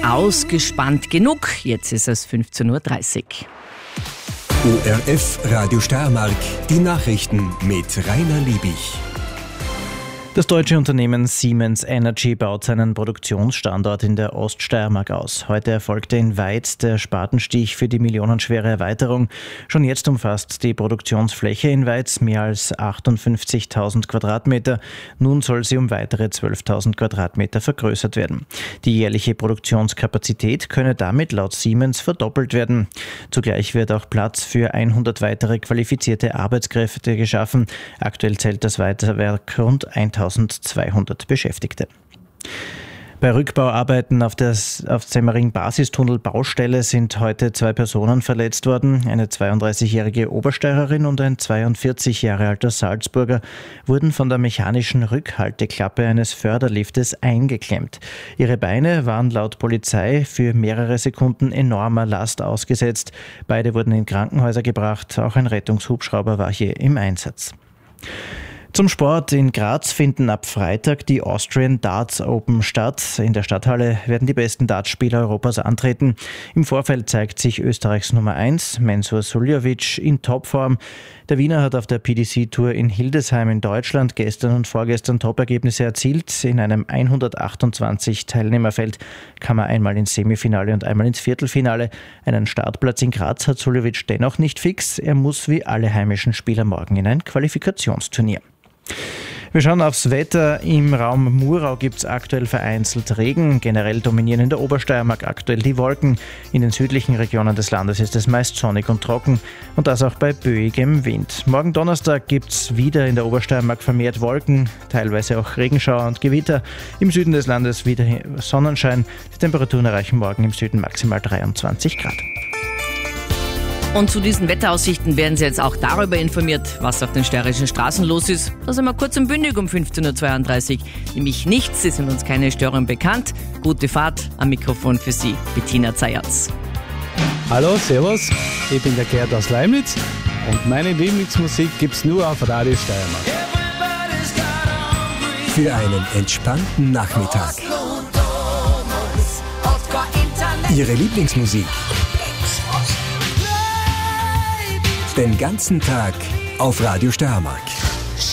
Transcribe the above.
Ausgespannt genug. Jetzt ist es 15.30 Uhr. ORF Radio Steiermark, die Nachrichten mit Rainer Liebig. Das deutsche Unternehmen Siemens Energy baut seinen Produktionsstandort in der Oststeiermark aus. Heute erfolgte in Weiz der Spatenstich für die millionenschwere Erweiterung. Schon jetzt umfasst die Produktionsfläche in Weiz mehr als 58.000 Quadratmeter. Nun soll sie um weitere 12.000 Quadratmeter vergrößert werden. Die jährliche Produktionskapazität könne damit laut Siemens verdoppelt werden. Zugleich wird auch Platz für 100 weitere qualifizierte Arbeitskräfte geschaffen. Aktuell zählt das Weiterwerk rund 1.200 Beschäftigte. Bei Rückbauarbeiten auf der Semmering-Basistunnel-Baustelle sind heute 2 Personen verletzt worden. Eine 32-jährige Obersteirerin und ein 42 Jahre alter Salzburger wurden von der mechanischen Rückhalteklappe eines Förderliftes eingeklemmt. Ihre Beine waren laut Polizei für mehrere Sekunden enormer Last ausgesetzt. Beide wurden in Krankenhäuser gebracht. Auch ein Rettungshubschrauber war hier im Einsatz. Zum Sport. In Graz finden ab Freitag die Austrian Darts Open statt. In der Stadthalle werden die besten Dartspieler Europas antreten. Im Vorfeld zeigt sich Österreichs Nummer 1, Mensur Suljovic, in Topform. Der Wiener hat auf der PDC-Tour in Hildesheim in Deutschland gestern und vorgestern Top-Ergebnisse erzielt. In einem 128-Teilnehmerfeld kam er einmal ins Semifinale und einmal ins Viertelfinale. Einen Startplatz in Graz hat Suljovic dennoch nicht fix. Er muss wie alle heimischen Spieler morgen in ein Qualifikationsturnier. Wir schauen aufs Wetter. Im Raum Murau gibt es aktuell vereinzelt Regen. Generell dominieren in der Obersteiermark aktuell die Wolken. In den südlichen Regionen des Landes ist es meist sonnig und trocken und das auch bei böigem Wind. Morgen Donnerstag gibt es wieder in der Obersteiermark vermehrt Wolken, teilweise auch Regenschauer und Gewitter. Im Süden des Landes wieder Sonnenschein. Die Temperaturen erreichen morgen im Süden maximal 23 Grad. Und zu diesen Wetteraussichten werden Sie jetzt auch darüber informiert, was auf den steirischen Straßen los ist. Das einmal kurz und bündig um 15.32 Uhr. Nämlich nichts, Sie sind uns keine Störung bekannt. Gute Fahrt, am Mikrofon für Sie, Bettina Zayatz. Hallo, servus, ich bin der Gerd aus Leimnitz und meine Lieblingsmusik gibt's nur auf Radio Steiermark. Für einen entspannten Nachmittag. Ihre Lieblingsmusik. Den ganzen Tag auf Radio Steiermark.